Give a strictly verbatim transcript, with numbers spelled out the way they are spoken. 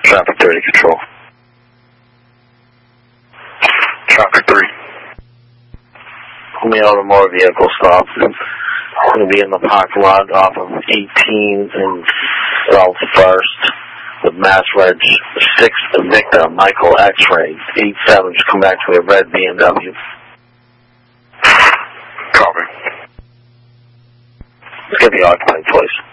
Traffic thirty control. Traffic three. Only out of more vehicle stop. I'm going to be in the parking lot off of eighteen and South First with Mass Reg six Victor Michael X-Ray eight seven. Just come back to a red B M W. Copy. Let's get the occupied, please.